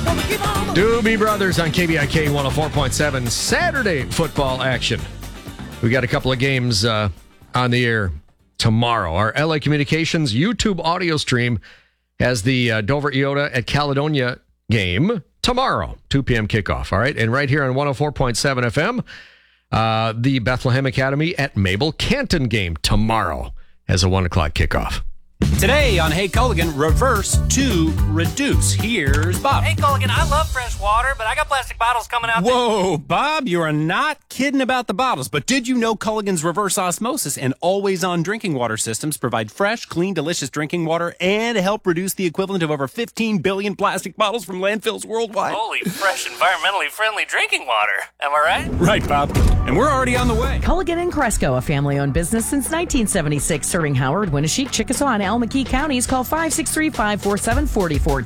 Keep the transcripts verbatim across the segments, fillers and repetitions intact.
Doobie Brothers on K B I K one oh four point seven. Saturday football action. We got a couple of games uh, on the air tomorrow. Our L A Communications YouTube audio stream has the uh, Dover Iota at Caledonia game tomorrow, two p.m. kickoff. All right. And right here on one oh four point seven F M, uh, the Bethlehem Academy at Mabel Canton game tomorrow has a one o'clock kickoff. Today on Hey Culligan, reverse to reduce. Here's Bob. Hey Culligan, I love fresh water, but I got plastic bottles coming out. Whoa, Bob, you are not kidding about the bottles. But did you know Culligan's reverse osmosis and always-on drinking water systems provide fresh, clean, delicious drinking water and help reduce the equivalent of over fifteen billion plastic bottles from landfills worldwide? Holy, fresh, environmentally friendly drinking water. Am I right? Right, Bob. And we're already on the way. Culligan and Cresco, a family-owned business since nineteen seventy-six, serving Howard, Winneshiek, Chickasaw, and Almaquee counties. Call five six three, five four seven, four oh one four.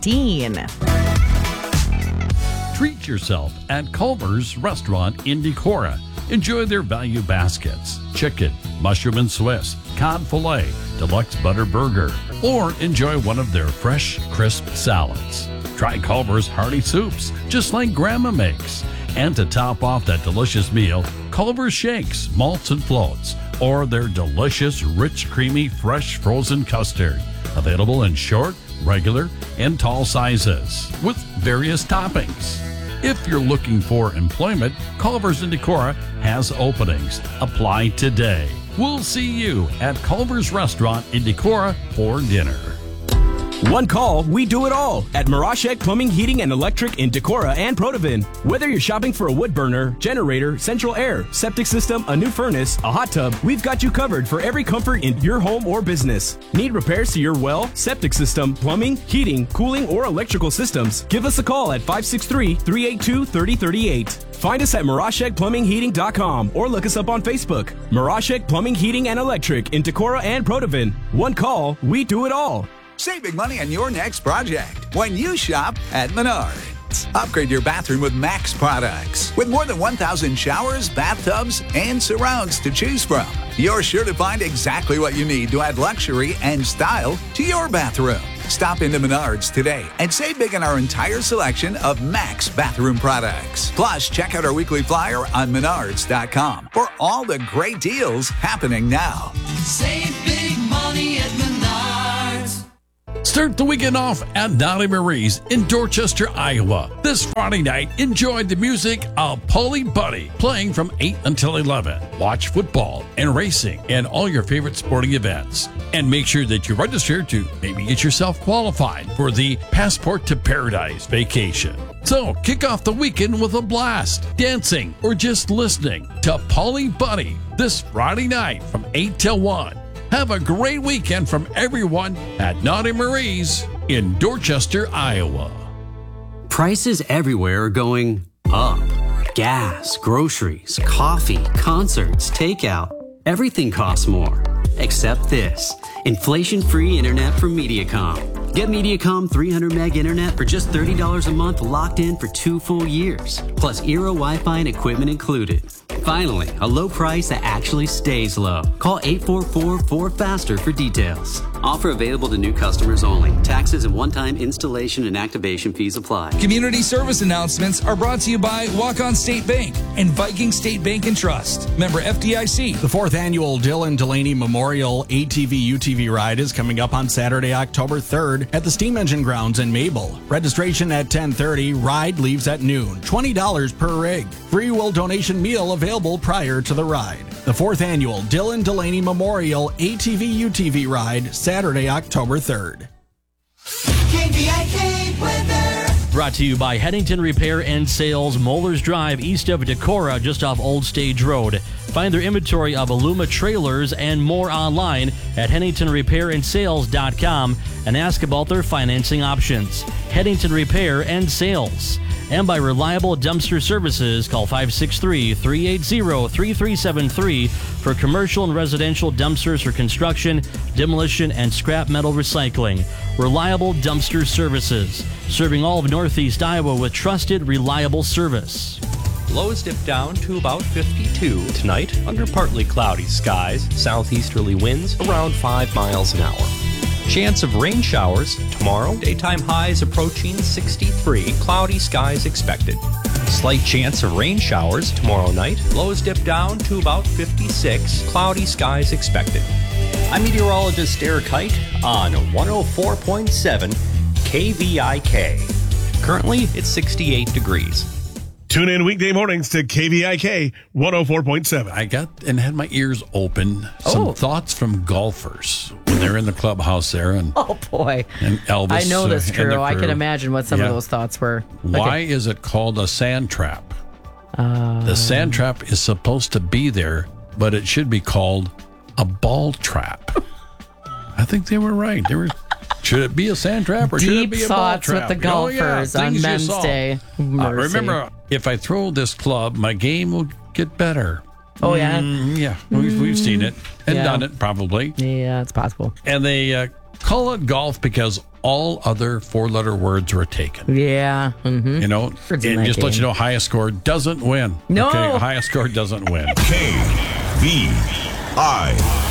Treat yourself at Culver's Restaurant in Decorah. Enjoy their value baskets, chicken, mushroom and Swiss, cod filet, deluxe butter burger, or enjoy one of their fresh, crisp salads. Try Culver's hearty soups, just like Grandma makes. And to top off that delicious meal, Culver's shakes, malts and floats, or their delicious, rich, creamy, fresh frozen custard. Available in short, regular, and tall sizes with various toppings. If you're looking for employment, Culver's in Decorah has openings. Apply today. We'll see you at Culver's Restaurant in Decorah for dinner. One call, we do it all at Mirashek Plumbing, Heating, and Electric in Decorah and Protivin. Whether you're shopping for a wood burner, generator, central air, septic system, a new furnace, a hot tub, we've got you covered for every comfort in your home or business. Need repairs to your well, septic system, plumbing, heating, cooling, or electrical systems? Give us a call at five six three, three eight two, three oh three eight. Find us at Mirashek Plumbing Heating dot com or look us up on Facebook. Mirashek Plumbing, Heating, and Electric in Decorah and Protivin. One call, we do it all. Save big money on your next project when you shop at Menards. Upgrade your bathroom with Max products. With more than one thousand showers, bathtubs, and surrounds to choose from, you're sure to find exactly what you need to add luxury and style to your bathroom. Stop into Menards today and save big on our entire selection of Max bathroom products. Plus, check out our weekly flyer on Menards dot com for all the great deals happening now. Save big money at Menards. Start the weekend off at Donnie Marie's in Dorchester, Iowa. This Friday night, enjoy the music of Polly Buddy playing from eight until eleven. Watch football and racing and all your favorite sporting events. And make sure that you register to maybe get yourself qualified for the Passport to Paradise vacation. So kick off the weekend with a blast, dancing, or just listening to Polly Buddy this Friday night from eight till one. Have a great weekend from everyone at Naughty Marie's in Dorchester, Iowa. Prices everywhere are going up. Gas, groceries, coffee, concerts, takeout. Everything costs more. Except this. Inflation-free internet from Mediacom. Get Mediacom three hundred meg internet for just thirty dollars a month, locked in for two full years. Plus Eero Wi-Fi and equipment included. Finally, a low price that actually stays low. Call eight four four, four faster for details. Offer available to new customers only. Taxes and one-time installation and activation fees apply. Community service announcements are brought to you by Walk-On State Bank and Viking State Bank and Trust. Member F D I C. The fourth annual Dylan Delaney Memorial A T V U T V ride is coming up on Saturday, October third at the Steam Engine Grounds in Mabel. Registration at ten thirty. Ride leaves at noon. twenty dollars per rig. Free will donation meal available prior to the ride. The fourth annual Dylan Delaney Memorial A T V U T V ride, Saturday, October third. K B I K weather. Brought to you by Headington Repair and Sales, Mollers Drive, east of Decorah, just off Old Stage Road. Find their inventory of Aluma trailers and more online at Headington Repair and Sales dot com and ask about their financing options. Headington Repair and Sales. And by Reliable Dumpster Services, call five six three, three eight zero, three three seven three for commercial and residential dumpsters for construction, demolition, and scrap metal recycling. Reliable Dumpster Services, serving all of Northeast Iowa with trusted, reliable service. Lows dip down to about fifty-two tonight under partly cloudy skies, southeasterly winds around five miles an hour. Chance of rain showers tomorrow. Daytime highs approaching sixty-three. Cloudy skies expected. Slight chance of rain showers tomorrow night. Lows dip down to about fifty-six. Cloudy skies expected. I'm meteorologist Eric Height on one oh four point seven K V I K. Currently, it's sixty-eight degrees. Tune in weekday mornings to K V I K one oh four point seven. I got and had my ears open. Some Oh. thoughts from golfers when they're in the clubhouse there, and Oh, boy. and Elvis. I know this uh, and the crew. I can imagine what some Yeah. of those thoughts were. Why Okay. is it called a sand trap? Uh, The sand trap is supposed to be there, but it should be called a ball trap. I think they were right. They were. Should it be a sand trap or should it Deep be a ball thoughts trap? with the Oh, yeah, golfers on things you Men's saw. Day. Uh, Mercy. remember, if I throw this club, my game will get better. Oh, yeah? Mm, yeah, we've, we've seen it and Yeah. done it probably. Yeah, it's possible. And they uh, call it golf because all other four-letter words were taken. Yeah. Mm-hmm. You know, Words in and that just let game. you know, highest score doesn't win. No. Okay, highest score doesn't win. K V I